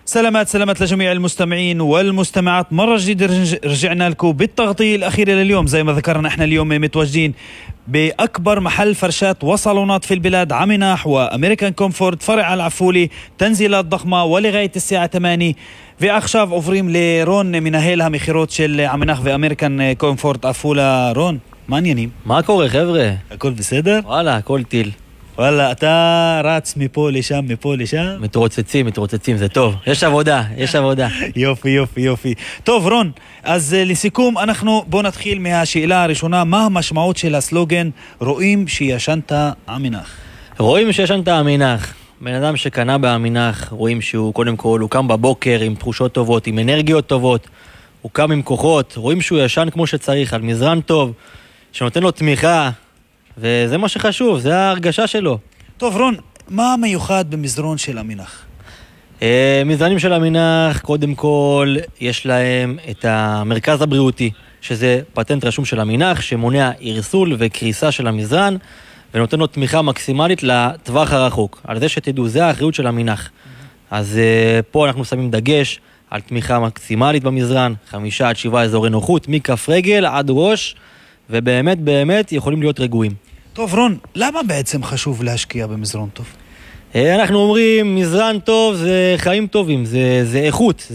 سلامات لجميع المستمعين والمستمعات. مرة جديدة رجعنا لكم بالتغطية الأخيرة لليوم. زي ما ذكرنا احنا اليوم متواجدين بأكبر محل فرشات وصالونات في البلاد، عمناح وأمريكان كومفورت فرع العفولي، تنزيلات ضخمة ولغاية الساعة 8. ועכשיו עוברים לרון, מנהל המחירות של עמנח ואמריקן קומפורט עפולה. רון, מה העניינים? מה קורה חבר'ה? הכל בסדר? וואלה, הכל טיל. וואלה, אתה רץ מפה לשם. מתרוצצים, זה טוב. יש עבודה. יופי. טוב רון, אז לסיכום בוא נתחיל מהשאלה הראשונה. מה המשמעות של הסלוגן רואים שישנת עמנח? רואים שישנת עמנח. בן אדם שקנה בעמנח, רואים שהוא קודם כל, הוא קם בבוקר עם תחושות טובות, עם אנרגיות טובות, הוא קם עם כוחות, רואים שהוא ישן כמו שצריך, על מזרן טוב, שנותן לו תמיכה, וזה מה שחשוב, זה ההרגשה שלו. טוב רון, מה המיוחד במזרון של עמנח? מזרנים של עמנח, קודם כל, יש להם את המרכז הבריאותי, שזה פטנט רשום של עמנח, שמונע ערסול וקריסה של המזרן, ונותן לו תמיכה מקסימלית לטווח הרחוק. על זה שתדעו, זה האחריות של עמנח. אז פה אנחנו שמים דגש על תמיכה מקסימלית במזרן, 5 עד 7 אזורי נוחות, מכף רגל עד ראש, ובאמת יכולים להיות רגועים. טוב רון, למה בעצם חשוב להשקיע במזרון טוב? אנחנו אומרים, מזרן טוב זה חיים טובים, זה איכות,